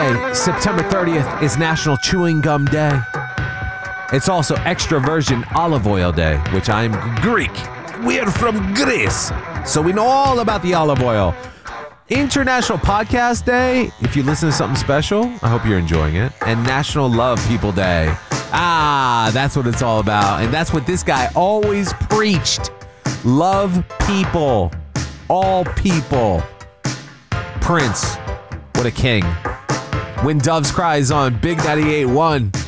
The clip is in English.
Tuesday, September 30th is National Chewing Gum Day. It's also extra virgin olive oil day, which I'm Greek. We're from Greece, so we know all about the olive oil. International Podcast Day, if you listen to something special, I hope you're enjoying it. And National Love People Day. That's what it's all about. And that's what this guy always preached. Love people. All people. Prince. What a king. When Doves Cry is on Big 98.1.